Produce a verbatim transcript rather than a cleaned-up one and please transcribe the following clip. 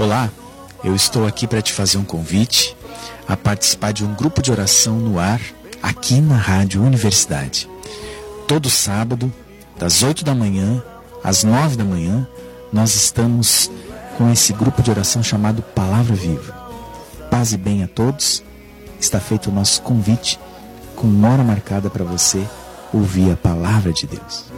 Olá, eu estou aqui para te fazer um convite a participar de um grupo de oração no ar aqui na Rádio Universidade. Todo sábado, das oito da manhã às nove da manhã, nós estamos com esse grupo de oração chamado Palavra Viva. Paz e bem a todos. Está feito o nosso convite com uma hora marcada para você ouvir a Palavra de Deus.